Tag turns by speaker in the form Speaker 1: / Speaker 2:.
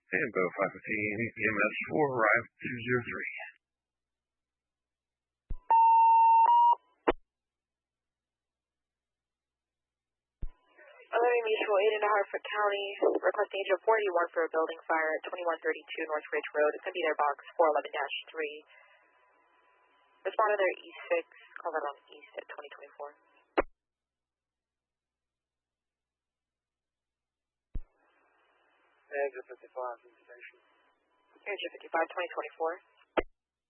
Speaker 1: Tambo 515 EMS 4, arrive 203.
Speaker 2: Alerting Mutual Aid into Hartford County, requesting agent 41 for a building fire at 2132 North Ridge Road. It's going to be their box 411-3. Respond to their E6, call that on East at 2024.
Speaker 3: Exit 55 from the station.
Speaker 2: Exit 55, 2024.